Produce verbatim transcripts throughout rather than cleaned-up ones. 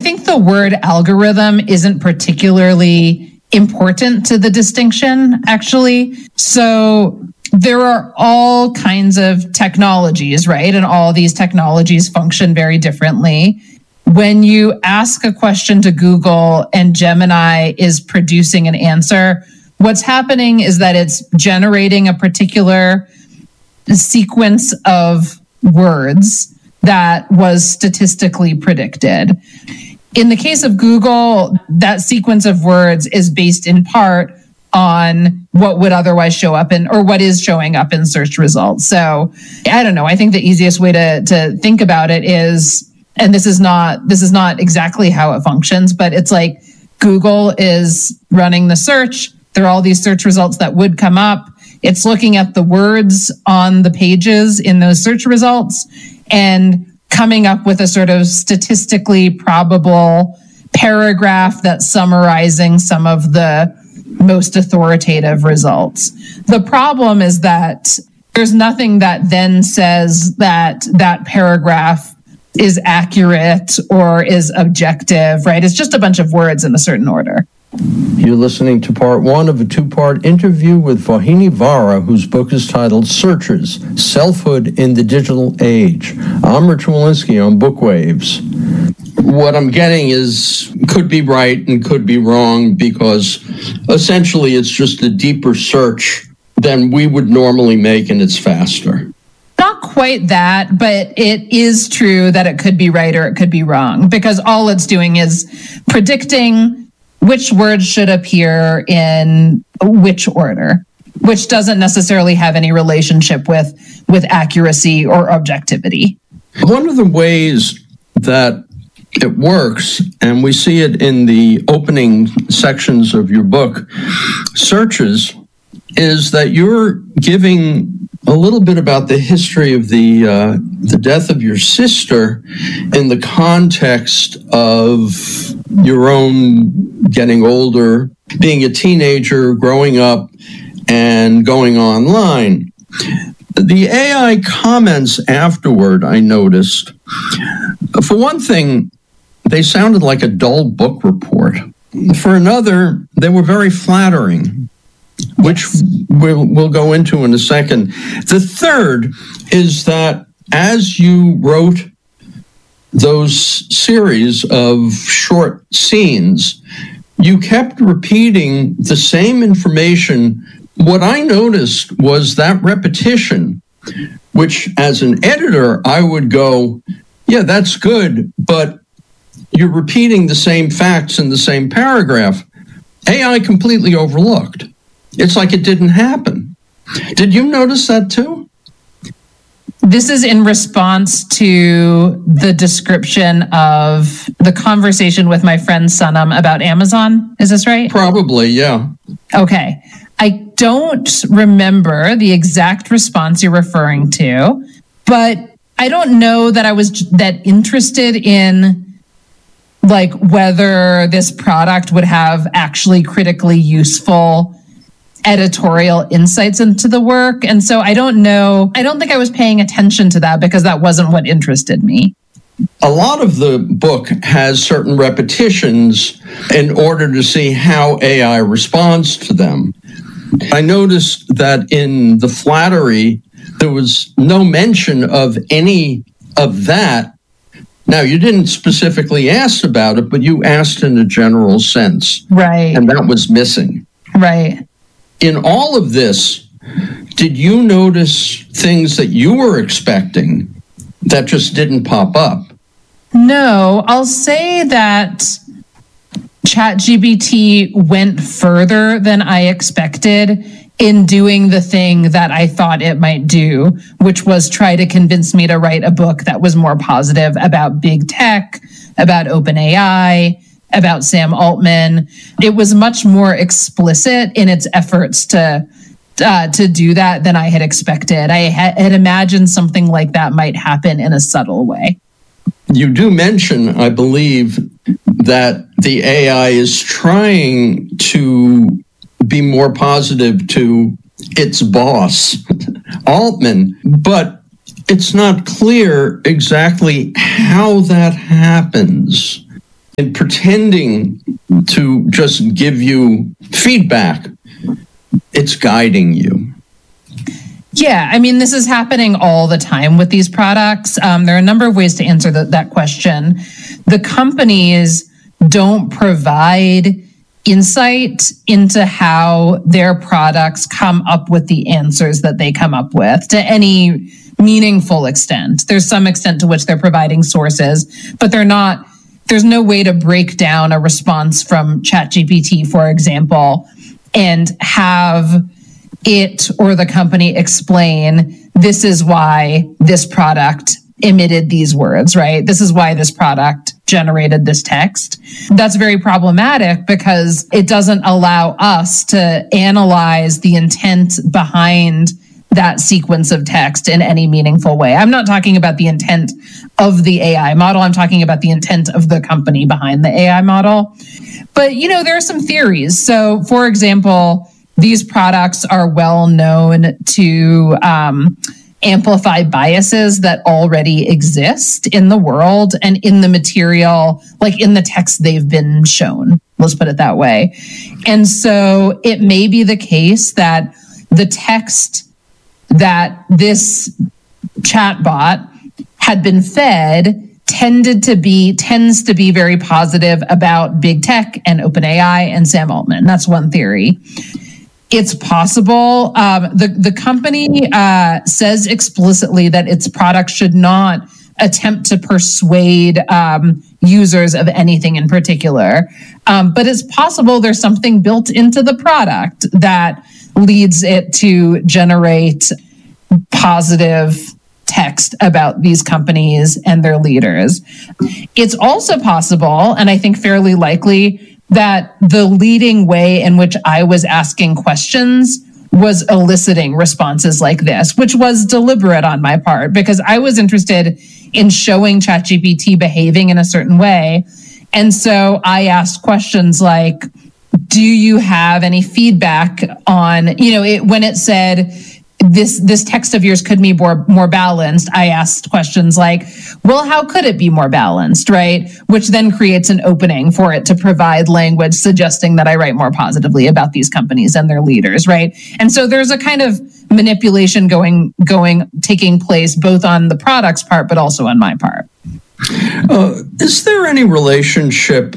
think the word algorithm isn't particularly important to the distinction, actually. So there are all kinds of technologies, right? And all these technologies function very differently. When you ask a question to Google and Gemini is producing an answer, what's happening is that it's generating a particular sequence of words that was statistically predicted. In the case of Google, that sequence of words is based in part on what would otherwise show up in, or what is showing up in search results. So I don't know. I think the easiest way to, to think about it is, and this is not, this is not exactly how it functions, but it's like Google is running the search. There are all these search results that would come up. It's looking at the words on the pages in those search results and coming up with a sort of statistically probable paragraph that's summarizing some of the most authoritative results. The problem is that there's nothing that then says that that paragraph is accurate or is objective, right? It's just a bunch of words in a certain order. You're listening to part one of a two-part interview with Vauhini Vara, whose book is titled Searchers, Selfhood in the Digital Age. I'm Rich Walensky on Bookwaves. What I'm getting is could be right and could be wrong, because essentially it's just a deeper search than we would normally make, and it's faster. Not quite that, but it is true that it could be right or it could be wrong, because all it's doing is predicting which words should appear in which order, which doesn't necessarily have any relationship with, with accuracy or objectivity. One of the ways that it works, and we see it in the opening sections of your book, Searches, is that you're giving a little bit about the history of the uh, the death of your sister in the context of your own getting older, being a teenager, growing up, and going online. The A I comments afterward, I noticed, for one thing, they sounded like a dull book report. For another, they were very flattering, which we'll, we'll go into in a second. The third is that as you wrote those series of short scenes, you kept repeating the same information. What I noticed was that repetition, which as an editor, I would go, yeah, that's good, but you're repeating the same facts in the same paragraph. A I completely overlooked. It's like it didn't happen. Did you notice that too? This is in response to the description of the conversation with my friend Sanam about Amazon. Is this right? Probably, yeah. Okay. I don't remember the exact response you're referring to, but I don't know that I was that interested in like whether this product would have actually critically useful editorial insights into the work. And so I don't know, I don't think I was paying attention to that because that wasn't what interested me. A lot of the book has certain repetitions in order to see how A I responds to them. I noticed that in the flattery, there was no mention of any of that. Now, you didn't specifically ask about it, but you asked in a general sense. Right. And that was missing. Right. In all of this, did you notice things that you were expecting that just didn't pop up? No, I'll say that ChatGPT went further than I expected in doing the thing that I thought it might do, which was try to convince me to write a book that was more positive about big tech, about OpenAI, about Sam Altman. It was much more explicit in its efforts to uh, to do that than I had expected. I ha- had imagined something like that might happen in a subtle way. You do mention, I believe, that the A I is trying to be more positive to its boss, Altman, but it's not clear exactly how that happens. and pretending to just give you feedback. It's guiding you. Yeah, I mean, this is happening all the time with these products. Um, there are a number of ways to answer the, that question. The companies don't provide insight into how their products come up with the answers that they come up with to any meaningful extent. There's some extent to which they're providing sources, but they're not, there's no way to break down a response from ChatGPT, for example, and have it or the company explain, this is why this product emitted these words, right? This is why this product generated this text. That's very problematic because it doesn't allow us to analyze the intent behind that sequence of text in any meaningful way. I'm not talking about the intent of the A I model. I'm talking about the intent of the company behind the A I model. But, you know, there are some theories. So, for example, these products are well known to um, amplify biases that already exist in the world and in the material, like in the text they've been shown. Let's put it that way. And so it may be the case that the text that this chatbot had been fed tended to be, tends to be very positive about big tech and OpenAI and Sam Altman. That's one theory. It's possible. Um, the, the company uh, says explicitly that its product should not attempt to persuade um, users of anything in particular. Um, but it's possible there's something built into the product that leads it to generate positive text about these companies and their leaders. It's also possible, and I think fairly likely, that the leading way in which I was asking questions was eliciting responses like this, which was deliberate on my part because I was interested in showing ChatGPT behaving in a certain way. And so I asked questions like, do you have any feedback on, you know, it, when it said, this this text of yours could be more, more balanced, I asked questions like, well, how could it be more balanced, right? Which then creates an opening for it to provide language suggesting that I write more positively about these companies and their leaders, right? And so there's a kind of manipulation going, going, taking place both on the product's part, but also on my part. Uh, is there any relationship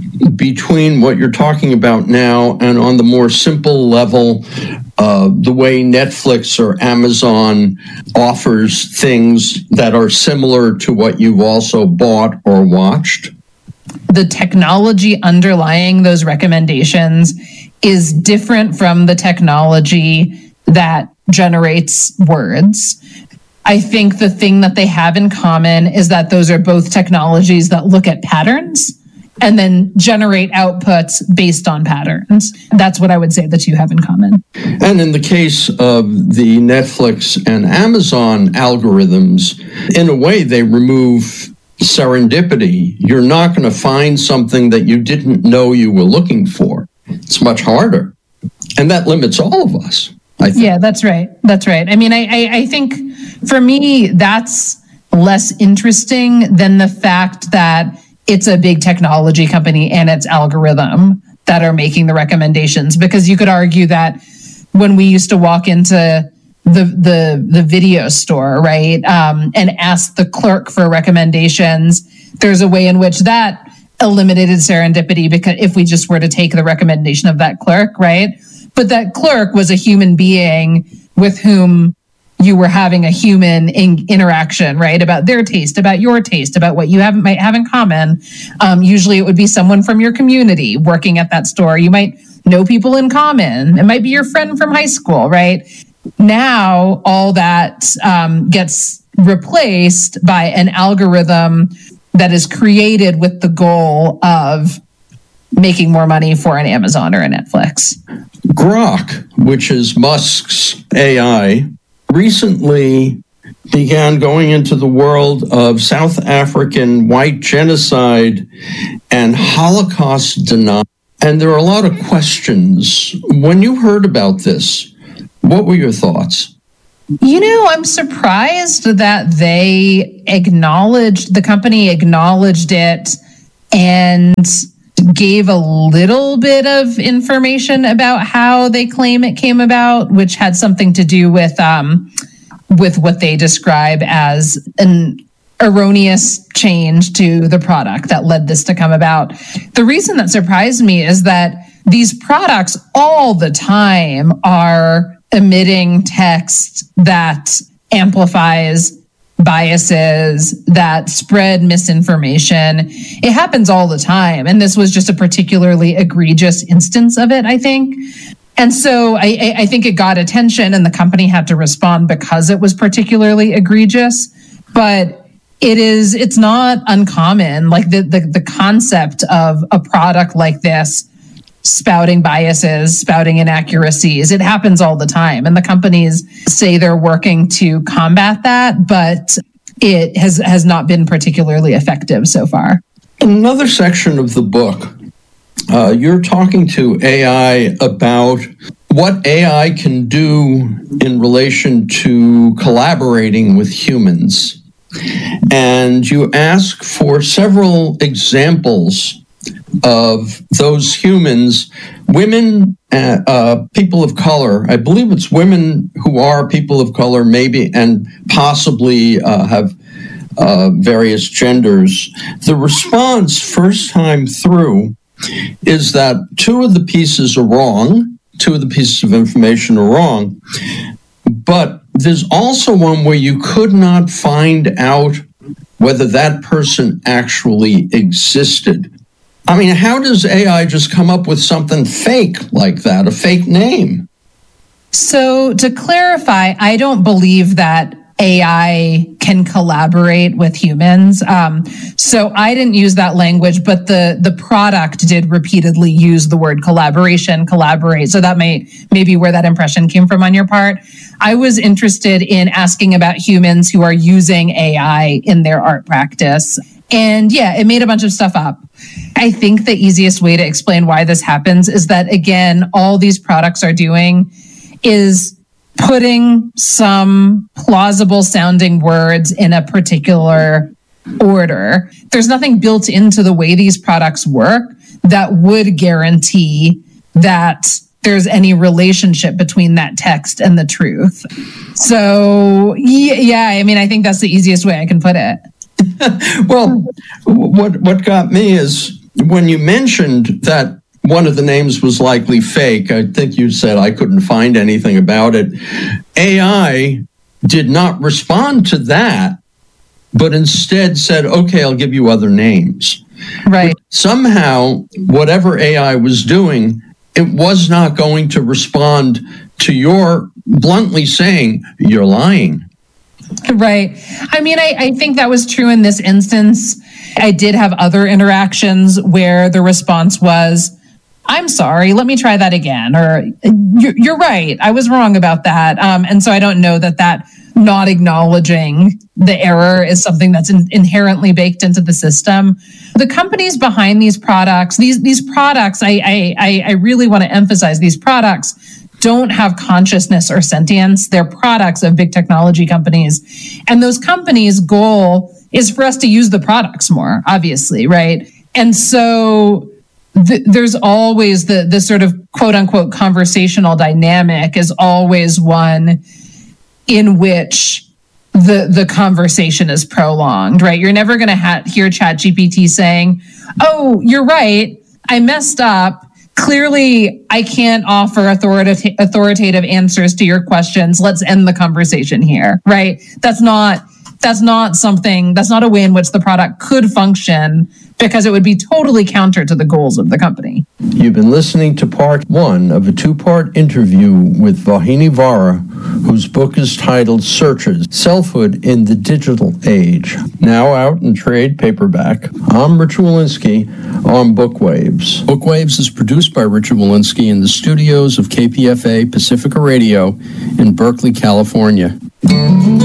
between what you're talking about now and on the more simple level, uh, the way Netflix or Amazon offers things that are similar to what you've also bought or watched? The technology underlying those recommendations is different from the technology that generates words. I think the thing that they have in common is that those are both technologies that look at patterns and then generate outputs based on patterns. That's what I would say the two have in common. And in the case of the Netflix and Amazon algorithms, in a way, they remove serendipity. You're not going to find something that you didn't know you were looking for. It's much harder. And that limits all of us, I think. Yeah, that's right. That's right. I mean, I, I, I think for me, that's less interesting than the fact that it's a big technology company and its algorithm that are making the recommendations. Because you could argue that when we used to walk into the the, the video store, right, um, and ask the clerk for recommendations, there's a way in which that eliminated serendipity because if we just were to take the recommendation of that clerk, right? But that clerk was a human being with whom you were having a human in- interaction, right? About their taste, about your taste, about what you have, might have in common. Um, usually it would be someone from your community working at that store. You might know people in common. It might be your friend from high school, right? Now, all that um, gets replaced by an algorithm that is created with the goal of making more money for an Amazon or a Netflix. Grok, which is Musk's A I, recently began going into the world of South African white genocide and Holocaust denial. And there are a lot of questions. When you heard about this, what were your thoughts? You know, I'm surprised that they acknowledged, the company acknowledged it and gave a little bit of information about how they claim it came about, which had something to do with um, with what they describe as an erroneous change to the product that led this to come about. The reason that surprised me is that these products all the time are emitting text that amplifies biases, that spread misinformation. It happens all the time. And this was just a particularly egregious instance of it, I think. And so I, I think it got attention and the company had to respond because it was particularly egregious. But it is, it's not uncommon. Like the, the, the concept of a product like this spouting biases, spouting inaccuracies, it happens all the time. And the companies say they're working to combat that, but it has, has not been particularly effective so far. Another section of the book, uh, you're talking to A I about what A I can do in relation to collaborating with humans. And you ask for several examples of those humans, women, uh, uh, people of color. I believe it's women who are people of color, maybe, and possibly uh, have uh, various genders. The response first time through is that two of the pieces are wrong, two of the pieces of information are wrong, but there's also one where you could not find out whether that person actually existed. I mean, how does A I just come up with something fake like that, a fake name? So to clarify, I don't believe that A I can collaborate with humans. Um, so I didn't use that language, but the, the product did repeatedly use the word collaboration, collaborate. So that may, may be where that impression came from on your part. I was interested in asking about humans who are using A I in their art practice. And yeah, it made a bunch of stuff up. I think the easiest way to explain why this happens is that, again, all these products are doing is putting some plausible sounding words in a particular order. There's nothing built into the way these products work that would guarantee that there's any relationship between that text and the truth. So yeah, I mean, I think that's the easiest way I can put it. Well, what what got me is when you mentioned that one of the names was likely fake, I think you said I couldn't find anything about it. A I did not respond to that, but instead said, okay, I'll give you other names. Right. But somehow, whatever A I was doing, it was not going to respond to your bluntly saying, you're lying. Right. I mean, I, I think that was true in this instance. I did have other interactions where the response was, I'm sorry, let me try that again. Or you're, you're right, I was wrong about that. Um, and so I don't know that that not acknowledging the error is something that's in, inherently baked into the system. The companies behind these products, these these products, I I, I really want to emphasize these products don't have consciousness or sentience. They're products of big technology companies. And those companies' goal is for us to use the products more, obviously, right? And so th- there's always the, the sort of quote unquote conversational dynamic is always one in which the, the conversation is prolonged, right? You're never going to ha- hear ChatGPT saying, oh, you're right, I messed up. Clearly, I can't offer authoritative authoritative answers to your questions. Let's end the conversation here, right? That's not that's not something, that's not a way in which the product could function because it would be totally counter to the goals of the company. You've been listening to part one of a two-part interview with Vauhini Vara, whose book is titled Searches, Selfhood in the Digital Age, now out in trade paperback. I'm Richard Wolinsky on Bookwaves. Bookwaves is produced by Richard Wolinsky in the studios of K P F A Pacifica Radio in Berkeley, California.